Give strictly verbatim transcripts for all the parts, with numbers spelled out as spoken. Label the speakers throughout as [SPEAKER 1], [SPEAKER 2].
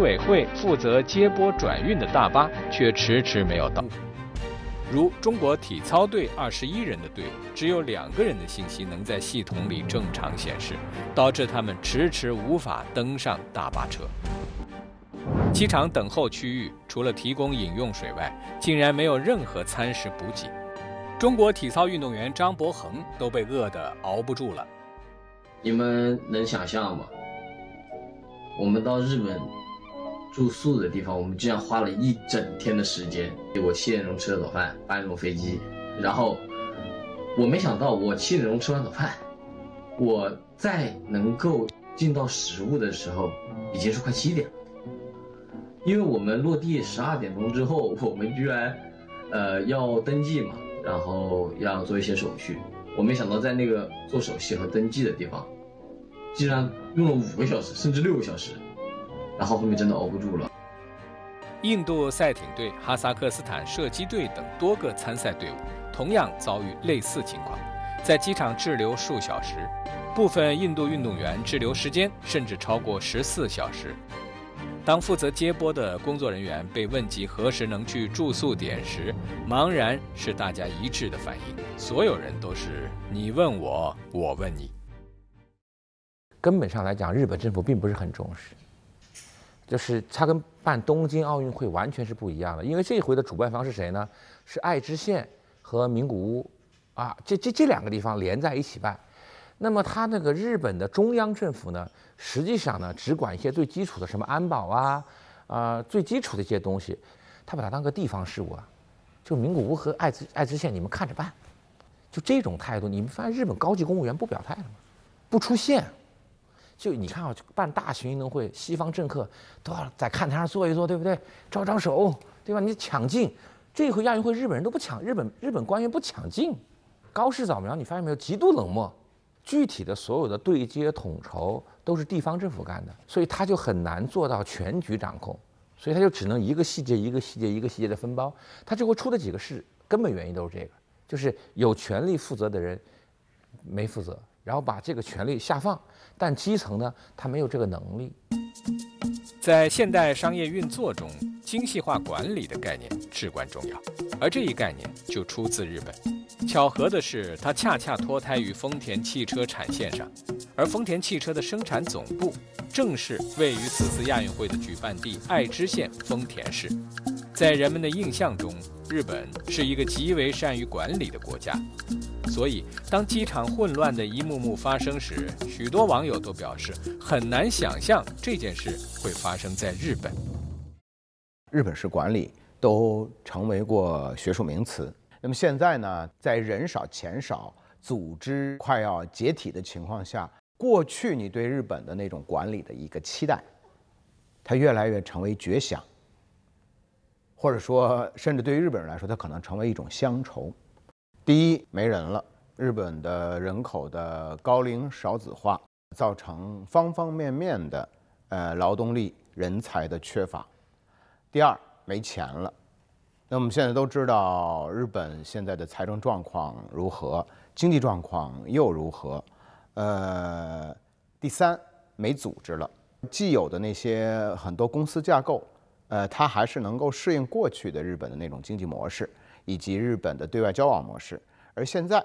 [SPEAKER 1] 委会负责接驳转运的大巴却迟迟没有到。如中国体操队二十一人的队伍，只有两个人的信息能在系统里正常显示，导致他们迟迟无法登上大巴车。机场等候区域除了提供饮用水外，竟然没有任何餐食补给。中国体操运动员张伯恒都被饿得熬不住了。
[SPEAKER 2] 你们能想象吗？我们到日本住宿的地方，我们居然花了一整天的时间。我七点钟吃了早饭，八点钟飞机，然后我没想到我七点钟吃完早饭，我再能够进到食物的时候，已经是快七点了。因为我们落地十二点钟之后，我们居然呃要登记嘛，然后要做一些手续。我没想到在那个做手续和登记的地方，竟然用了五个小时，甚至六个小时，然后后面真的熬不住了。
[SPEAKER 1] 印度赛艇队、哈萨克斯坦射击队等多个参赛队伍同样遭遇类似情况，在机场滞留数小时，部分印度运动员滞留时间甚至超过十四小时。当负责接驳的工作人员被问及何时能去住宿点时，茫然是大家一致的反应，所有人都是你问我，我问你。
[SPEAKER 3] 根本上来讲，日本政府并不是很重视，就是它跟办东京奥运会完全是不一样的。因为这一回的主办方是谁呢？是爱知县和名古屋，啊，这这这两个地方连在一起办。那么它那个日本的中央政府呢，实际上呢只管一些最基础的什么安保啊，啊、呃、最基础的一些东西，他把它当个地方事务啊，就名古屋和爱知爱知县你们看着办，就这种态度，你们发现日本高级公务员不表态了吗？不出现。就你看啊，办大型运动会，西方政客都要在看台上坐一坐，对不对？招招手，对吧？你抢镜，这回亚运会日本人都不抢，日本日本官员不抢镜，高市早苗，你发现没有？极度冷漠。具体的所有的对接统筹都是地方政府干的，所以他就很难做到全局掌控，所以他就只能一个细节一个细节一个细节的分包。他这回出的几个事，根本原因都是这个，就是有权利负责的人没负责，然后把这个权利下放，但基层呢，他没有这个能力。
[SPEAKER 1] 在现代商业运作中，精细化管理的概念至关重要，而这一概念就出自日本。巧合的是，它恰恰脱胎于丰田汽车产线上，而丰田汽车的生产总部正是位于此次亚运会的举办地爱知县丰田市。在人们的印象中，日本是一个极为善于管理的国家，所以当机场混乱的一幕幕发生时，许多网友都表示很难想象这件事会发生在日本。
[SPEAKER 4] 日本式管理都成为过学术名词。那么现在呢，在人少钱少、组织快要解体的情况下，过去你对日本的那种管理的一个期待，它越来越成为绝响，或者说，甚至对于日本人来说，它可能成为一种乡愁。第一，没人了，日本的人口的高龄少子化，造成方方面面的呃劳动力人才的缺乏。第二，没钱了。那我们现在都知道，日本现在的财政状况如何，经济状况又如何？呃，第三，没组织了。既有的那些很多公司架构，呃，它还是能够适应过去的日本的那种经济模式，以及日本的对外交往模式。而现在，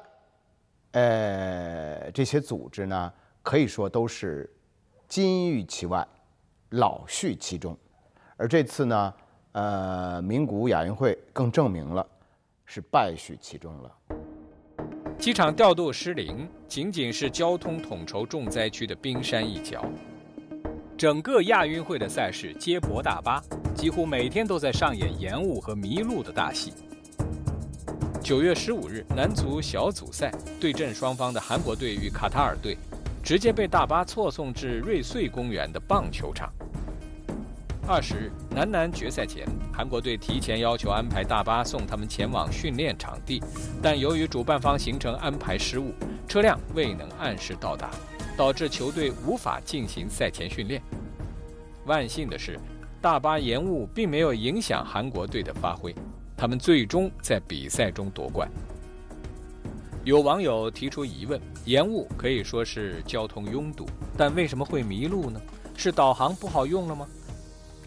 [SPEAKER 4] 呃，这些组织呢，可以说都是金玉其外，老絮其中。而这次呢，呃，名古屋亚运会更证明了是败絮其中了。
[SPEAKER 1] 机场调度失灵，仅仅是交通统筹重灾区的冰山一角。整个亚运会的赛事接驳大巴，几乎每天都在上演延误和迷路的大戏。九月十五日，男足小组赛对阵双方的韩国队与卡塔尔队，直接被大巴错送至瑞穗公园的棒球场。二十日，男篮决赛前，韩国队提前要求安排大巴送他们前往训练场地，但由于主办方行程安排失误，车辆未能按时到达，导致球队无法进行赛前训练。万幸的是，大巴延误并没有影响韩国队的发挥，他们最终在比赛中夺冠。有网友提出疑问：延误可以说是交通拥堵，但为什么会迷路呢？是导航不好用了吗？